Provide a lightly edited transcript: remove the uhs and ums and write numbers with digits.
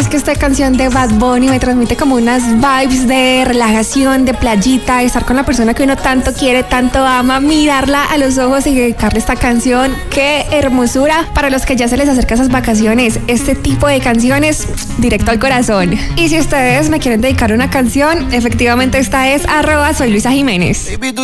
que esta canción de Bad Bunny me transmite como unas vibes de relajación, de playita, de estar con la persona que uno tanto quiere, tanto ama, mirarla a los ojos y dedicarle esta canción. ¡Qué hermosura! Para los que ya se les acerca esas vacaciones, este tipo de canciones, directo al corazón. Y si ustedes me quieren dedicar una canción, efectivamente esta es @soy Luisa Jiménez.